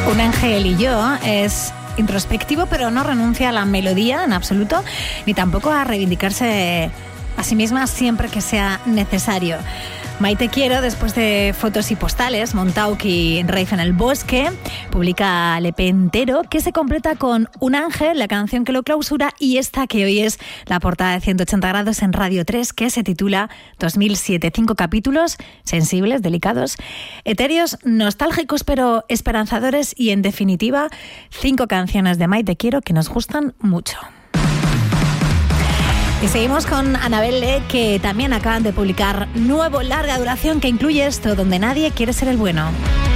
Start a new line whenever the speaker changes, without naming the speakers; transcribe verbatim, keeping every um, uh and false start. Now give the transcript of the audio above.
Un ángel y yo es introspectivo, pero no renuncia a la melodía en absoluto, ni tampoco a reivindicarse a sí misma siempre que sea necesario. Maite Quiero, después de Fotos y Postales, Montauk y Rave en el Bosque, publica el E P entero, que se completa con Un ángel, la canción que lo clausura, y esta que hoy es la portada de ciento ochenta grados en Radio tres, que se titula dos mil siete. Cinco capítulos, sensibles, delicados, etéreos, nostálgicos pero esperanzadores y, en definitiva, cinco canciones de Maite Quiero que nos gustan mucho. Y seguimos con Anabel Lee, que también acaban de publicar nuevo larga duración que incluye esto, Donde nadie quiere ser el bueno.